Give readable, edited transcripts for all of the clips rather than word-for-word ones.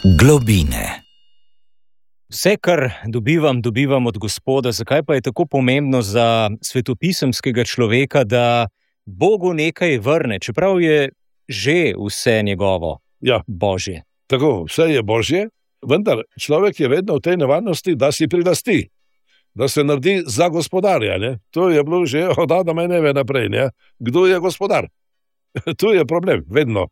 Globine. Vse, kar dobivam od Gospoda, zakaj pa je tako pomembno za svetopisemskega človeka, da Bogu nekaj vrne, čeprav je že vse njegovo, Božje. Tako, vse je Božje, vendar človek je vedno v tej nevarnosti, da si prilasti, da se naredi za gospodarja. Ne? To je bilo že od Adama in Eve naprej. Ne? Kdo je gospodar? Tu je problem, vedno,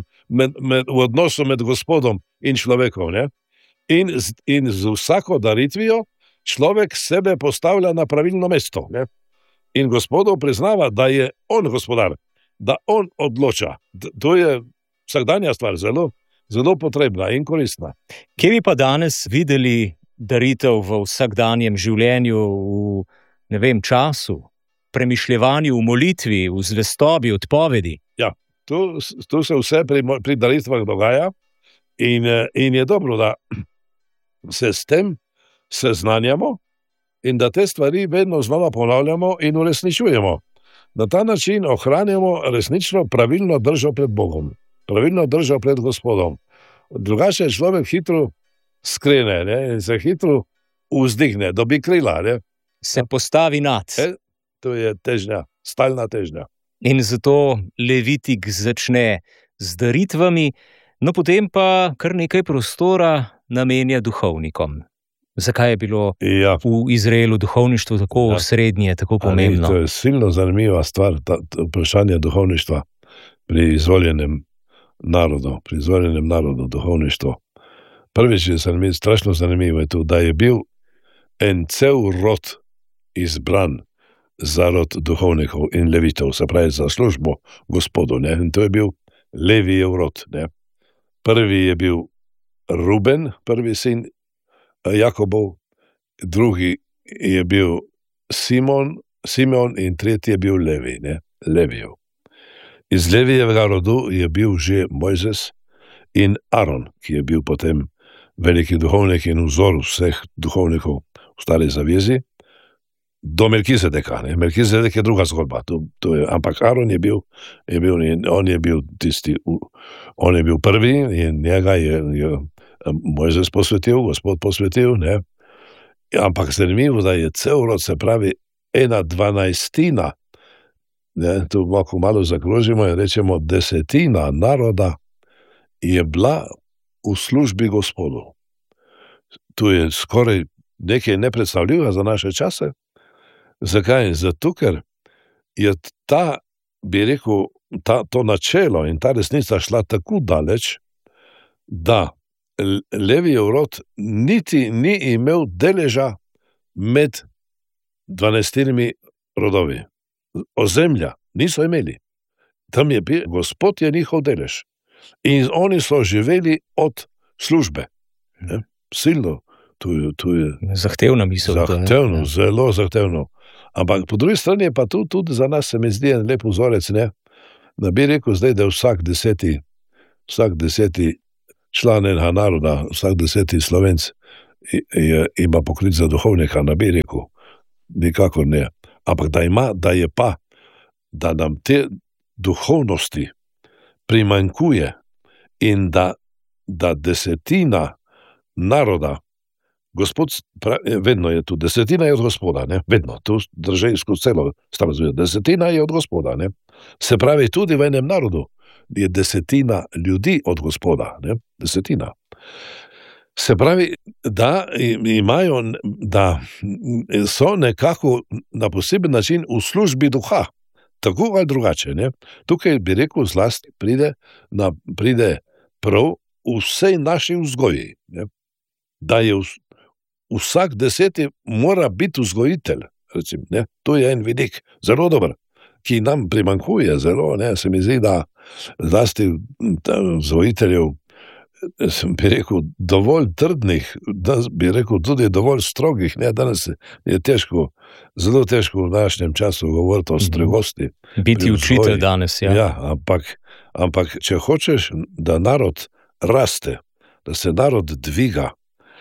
v odnosu med Gospodom in človekom. Ne? In z vsako daritvijo človek sebe postavlja na pravilno mesto. Ne? In Gospodov priznava, da je on gospodar, da on odloča. To je vsakdanja stvar, zelo, zelo potrebna in koristna. Kje bi pa danes videli daritev v vsakdanjem življenju, v času, premišljevanju, v molitvi, v zvestobi, odpovedi? Ja, tu se vse pri daritvah dogaja in je dobro, da se s tem seznanjamo in da te stvari vedno znova ponavljamo in uresničujemo. Na ta način ohranjamo resnično pravilno držo pred Bogom, pravilno držo pred Gospodom. Drugače človek hitro skrene, ne? In se hitro vzdigne, dobi krila. Ne? Se postavi nad. To je težnja, stalna težnja. In zato Levitik začne z daritvami, no potem pa kar nekaj prostora namenja duhovnikom. Zakaj je bilo v Izraelu duhovništvo tako osrednje, tako pomembno? To je silno zanimiva stvar, vprašanje duhovništva pri izvoljenem narodu, duhovništvo. Prvič je strašno zanimivo je to, da je bil en cel rod izbran za rod duhovnikov in levitov, se pravi za službo Gospodu. Ne? In to je bil Levijev rod. Ne? Prvi je bil Ruben, prvi sin Jakobov, drugi je bil Simon in tretji je bil Levi, ne? Levijev. Iz Levijevega rodu je bil že Mojzes in Aron, ki je bil potem veliki duhovnik in vzor vseh duhovnikov v Stari zavezi, do Melkizedeka. Ne? Melkizedek je druga zgodba, ampak Aron je bil on je bil tisti, on je bil prvi in njega je Mojzes posvetil, Gospod posvetil, ne? Ampak zanimivo, da je cel rod, se pravi 1/12, ne? Tu malo zakrožimo in rečemo 10 naroda je bila v službi Gospodu. Tu je skoraj nekaj nepredstavljivega za naše čase. Zakaj? Zato, ker je to načelo in ta resnica šla tako daleč, da Levijev rod niti ni imel deleža med 12 rodovi. Ozemlja niso imeli. Tam je bil, Gospod je njihov delež. In oni so živeli od službe. Ne? Silno. Tu je zahtevna misel. Zahtevno, zelo zahtevno. Ampak po drugi strani je pa tu tudi za nas, se mi zdi, en lep vzorec, ne? Da bi rekel zdaj, da vsak deseti član enega naroda, vsak 10. Slovenc ima poklic za duhovnika, ne bi rekel. Nikakor ne. Ampak da nam te duhovnosti primanjkuje in da 10 naroda, Gospod vedno je tu, 10 je od Gospoda, ne? Vedno, tu drži skozi celo Staro zavezo, 10 je od Gospoda, ne? Se pravi, tudi v enem narodu je 10 ljudi od Gospoda, ne? 10. Se pravi, da so nekako na poseben način v službi duha, tako ali drugače, ne? Tukaj bi rekel zlasti pride prav vsej naši vzgoji, ne? Da je vsak 10 mora biti vzgojitelj, recimo, ne? To je en vidik, zelo dober, ki nam primanjkuje zelo, ne? Se mi zdi, da zlasti vzgojiteljev, bi rekel, dovolj trdnih, da bi rekel tudi dovolj strogih, ne? Danes je težko, zelo težko v današnjem času govoriti o strogosti. Biti učitelj danes, ja. Ja, ampak če hočeš, da narod raste, da se narod dviga,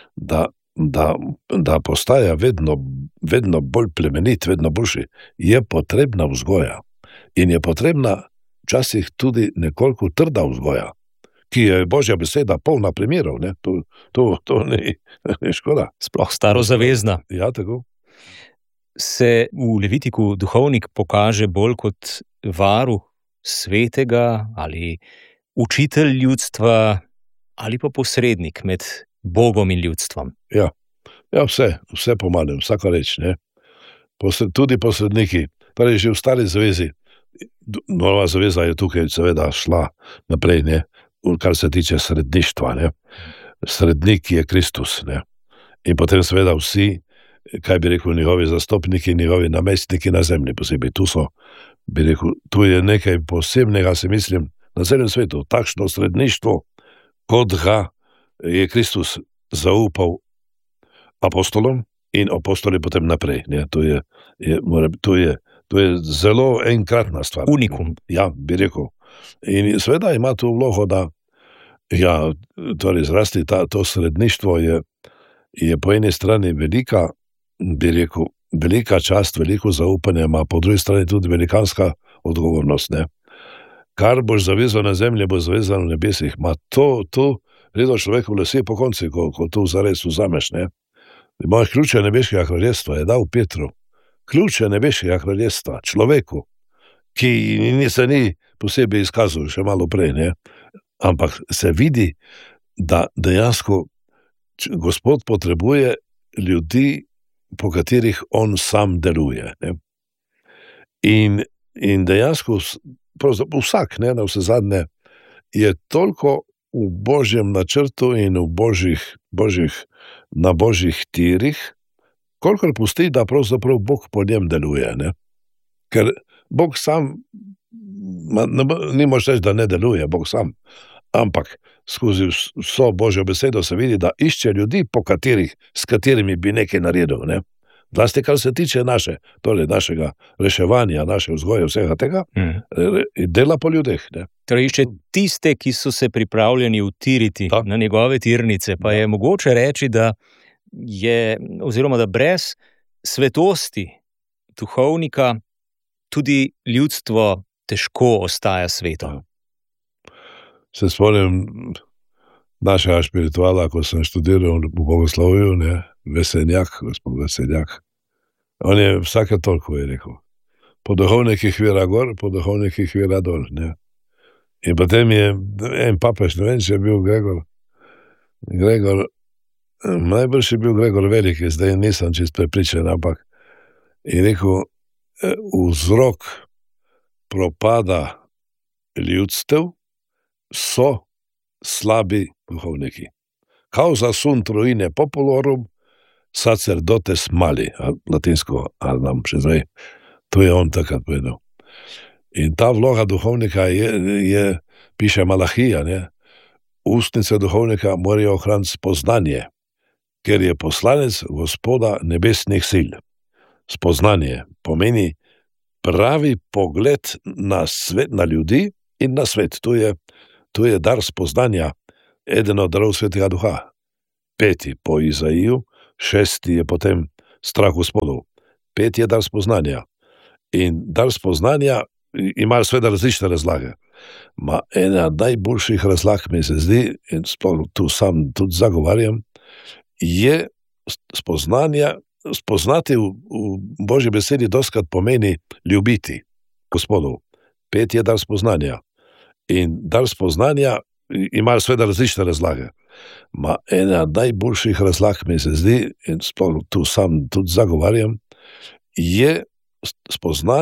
da postaja vedno bolj plemenit, vedno boljši, je potrebna vzgoja. In je potrebna včasih tudi nekoliko trda vzgoja, ki je Božja beseda polna primerov, ne? To ni škoda. Sploh starozavezna. Ja, tako. Se v Levitiku duhovnik pokaže bolj kot varuh svetega ali učitelj ljudstva ali pa posrednik med Bogom in ljudstvom? Ja, vse pomanem, vsako reč, ne. Tudi posredniki, torej že v stari zavezi, nova zaveza je tukaj seveda šla naprej, ne, kar se tiče sredništva, ne. Srednik je Kristus, ne. In potem seveda vsi, kaj bi rekel, njegovi zastopniki, njegovi namestniki na zemlji posebej, tu je nekaj posebnega, si mislim, na celem svetu, takšno sredništvo, kot ga je Kristus zaupal apostolom in apostoli potem naprej, ne. To je zelo enkratna stvar. Unikum. Ja, bi rekel. In seveda ima tu vlogo, da torej zrasti to sredništvo je po eni strani velika, bi rekel, velika čast, veliko zaupanje, ima po drugi strani tudi velikanska odgovornost, ne. Kar boš zavezal na zemlji, bo zavezano v nebesih. To redo človeku lase po konci, ko to zares vzameš, ne. Imaš ključe nebeškega kraljestva, je dal Petru. Ključe nebeškega kraljestva, človeku, ki se ni posebej izkazal še malo prej, ne. Ampak se vidi, da dejansko Gospod potrebuje ljudi, po katerih on sam deluje, ne. In dejansko vsak, ne, na vse zadnje, je toliko v Božjem načrtu in na Božjih tirih, kolikor pusti, da pravzaprav Bog po njem deluje, ne. Ker Bog sam, ni moč reči, da ne deluje, Bog sam, ampak skozi vso Božjo besedo se vidi, da išče ljudi, s katerimi bi nekaj naredil, ne. Zlasti, kar se tiče našega reševanja, naše vzgoje, vsega tega, dela po ljudeh, ne. Torej išče tiste, ki so se pripravljeni utiriti na njegove tirnice, pa je mogoče reči, da brez svetosti duhovnika tudi ljudstvo težko ostaja sveto. Se spomnim našega špirituala, ko sem študiral v bogoslovju, ne, gospod Vesenjak. On je vsake toliko je rekel, po duhovnikih vira gor, po duhovnikih vira dol, ne. In potem je en papež, ne vem, če je bil Gregor, najbrž je bil Gregor Veliki, zdaj nisem čist prepričan, ampak je rekel, vzrok propada ljudstev so slabi duhovniki. Causa sunt ruine populorum sacerdotes mali, latinsko, ali nam še zdaj, to je on takrat povedal. In ta vloga duhovnika je piše Malahija, ne, ustnice duhovnika morajo ohraniti spoznanje, ker je poslanec Gospoda nebesnih sil. Spoznanje pomeni pravi pogled na svet, na ljudi in na svet. To je dar spoznanja, eden od darov Svetega Duha. 5. po Izaiju, 6. je potem strah Gospodov. 5 je dar spoznanja. In dar spoznanja ima seveda različne razlage. Ena najboljših razlag mi se zdi, in sploh tu sam tudi zagovarjam, je spoznati v Božji besedi dostikrat pomeni ljubiti Gospodov. 5 je dar spoznanja. In dar spoznanja ima seveda različne razlage. Ena najboljših razlag mi se zdi, in sploh tu sam tudi zagovarjam, je spoznati